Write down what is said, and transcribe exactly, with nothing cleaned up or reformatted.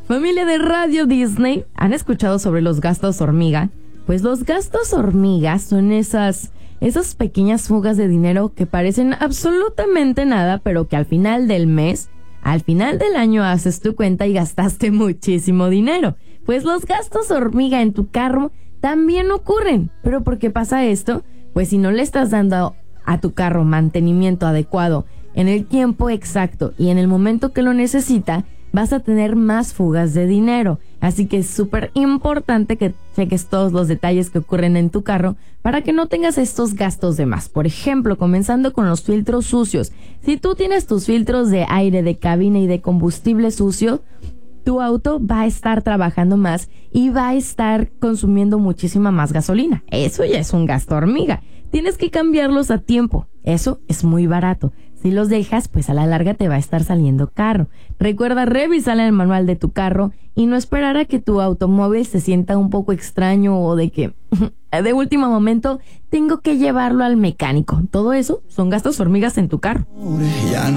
Familia de Radio Disney, ¿han escuchado sobre los gastos hormiga? Pues los gastos hormiga son esas, esas pequeñas fugas de dinero que parecen absolutamente nada, pero que al final del mes, al final del año haces tu cuenta y gastaste muchísimo dinero. Pues los gastos hormiga en tu carro también ocurren. ¿Pero por qué pasa esto? Pues si no le estás dando a tu carro mantenimiento adecuado en el tiempo exacto y en el momento que lo necesita, vas a tener más fugas de dinero. Así que es súper importante que cheques todos los detalles que ocurren en tu carro para que no tengas estos gastos de más. Por ejemplo, comenzando con los filtros sucios. Si tú tienes tus filtros de aire, de cabina y de combustible sucio, tu auto va a estar trabajando más y va a estar consumiendo muchísima más gasolina. Eso ya es un gasto hormiga. Tienes que cambiarlos a tiempo. Eso es muy barato. Si los dejas, pues a la larga te va a estar saliendo caro. Recuerda revisar el manual de tu carro y no esperar a que tu automóvil se sienta un poco extraño o de que de último momento tengo que llevarlo al mecánico. Todo eso son gastos hormigas en tu carro. Ya no